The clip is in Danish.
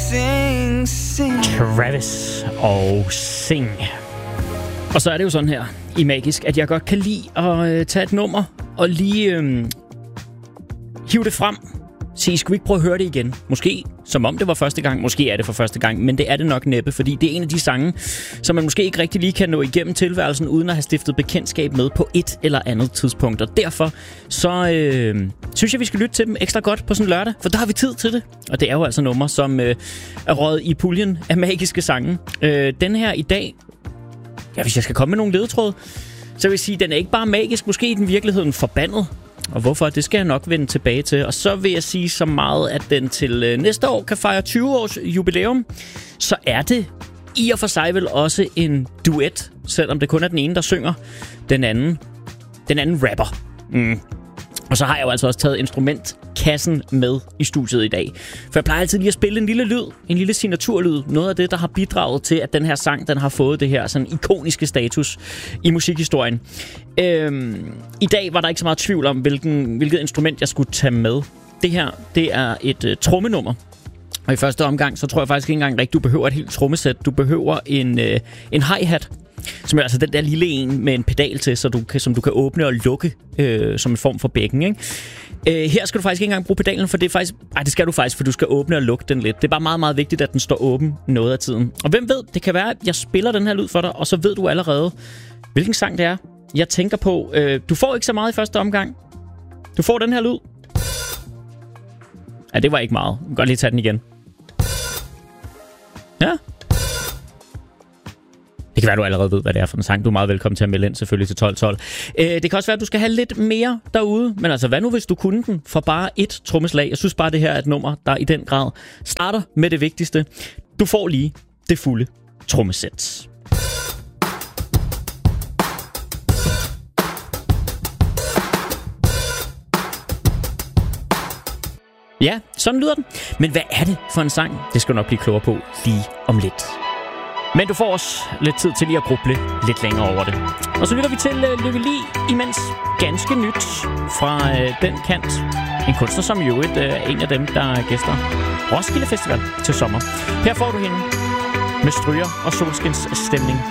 Sing, sing. Travis og Sing. Og så er det jo sådan her i Magisk, at jeg godt kan lide at tage et nummer og lige hive det frem. Sige, skal vi ikke prøve at høre det igen? Måske som om det var første gang, måske er det for første gang, men det er det nok næppe, fordi det er en af de sange, som man måske ikke rigtig lige kan nå igennem tilværelsen, uden at have stiftet bekendtskab med på et eller andet tidspunkt. Og derfor så synes jeg, vi skal lytte til dem ekstra godt på sådan en lørdag, for der har vi tid til det. Og det er jo altså nummer, som er røget i puljen af magiske sange. Den her i dag, ja, hvis jeg skal komme med nogle ledetråd, så vil jeg sige, at den er ikke bare magisk, måske i den virkeligheden forbandet. Og hvorfor? Det skal jeg nok vende tilbage til. Og så vil jeg sige så meget, at den til næste år kan fejre 20 års jubilæum. Så er det i og for sig vel også en duet, selvom det kun er den ene, der synger. Den anden rapper. Og så har jeg jo altså også taget instrumentkassen med i studiet i dag. For jeg plejer altid lige at spille en lille lyd, en lille signaturlyd. Noget af det, der har bidraget til, at den her sang, den har fået det her sådan ikoniske status i musikhistorien. I dag var der ikke så meget tvivl om, hvilket instrument jeg skulle tage med. Det her, det er et trommenummer. Og i første omgang, så tror jeg faktisk ikke engang rigtigt, du behøver et helt trommesæt. Du behøver en hi-hat, som er altså den der lille en med en pedal til, som du kan åbne og lukke som en form for bækken, ikke? Her skal du faktisk ikke engang bruge pedalen, for det er faktisk... det skal du faktisk, for du skal åbne og lukke den lidt. Det er bare meget, meget vigtigt, at den står åben noget af tiden. Og hvem ved, det kan være, at jeg spiller den her lyd for dig, og så ved du allerede, hvilken sang det er. Jeg tænker på... du får ikke så meget i første omgang. Du får den her lyd. Ja, det var ikke meget. Jeg kan godt lige tage den igen. Ja. Det kan være, du allerede ved, hvad det er for en sang. Du er meget velkommen til at melde ind, selvfølgelig til 12.12. Det kan også være, at du skal have lidt mere derude. Men altså, hvad nu, hvis du kunne den for bare et trommeslag? Jeg synes bare, det her er et nummer, der i den grad starter med det vigtigste. Du får lige det fulde trommesæt. Ja, sådan lyder den. Men hvad er det for en sang? Det skal du nok blive klogere på lige om lidt. Men du får også lidt tid til lige at gruble lidt længere over det. Og så lytter vi til Lykke Li, imens ganske nyt fra den kant. En kunstner, som jo er en af dem, der gæster Roskilde Festival til sommer. Her får du hende med stryger og solskins stemning.